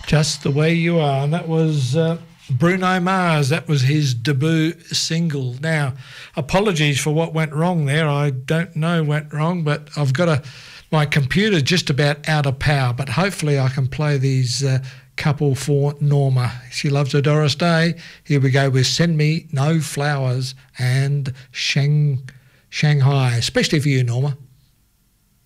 Just the Way You Are. And that was Bruno Mars. That was his debut single. Now, apologies for what went wrong there. I don't know what went wrong, but I've got my computer's just about out of power, but hopefully I can play these couple for Norma. She loves her Doris Day. Here we go with Send Me No Flowers and Shanghai, especially for you, Norma.